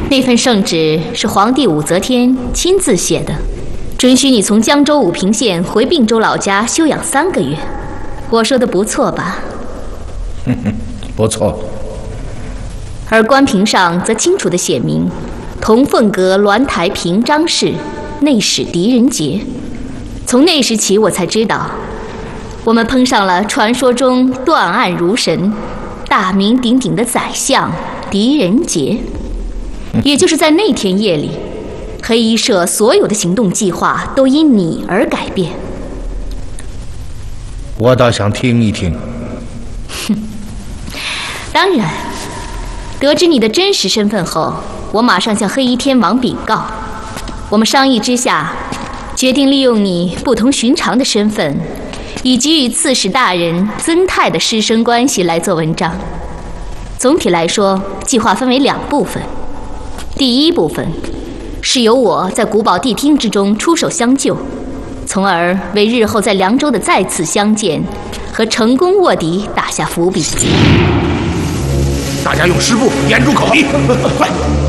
那份圣旨是皇帝武则天亲自写的，准许你从江州武平县回并州老家休养3个月。我说的不错吧？ 不错。 而官凭上则清楚地写明：同凤阁鸾台平章事，内史狄仁杰。从那时起，我才知道，我们碰上了传说中断案如神、大名鼎鼎的宰相狄仁杰。也就是在那天夜里，黑衣社所有的行动计划都因你而改变。 我倒想听一听。 当然，得知你的真实身份后，我马上向黑衣天王禀告。我们商议之下，决定利用你不同寻常的身份，以及与刺史大人曾泰的师生关系来做文章。总体来说，计划分为2部分。第一部分是由我在古堡谛听之中出手相救，从而为日后在凉州的再次相见和成功卧底打下伏笔。 大家用湿布掩住口鼻，快！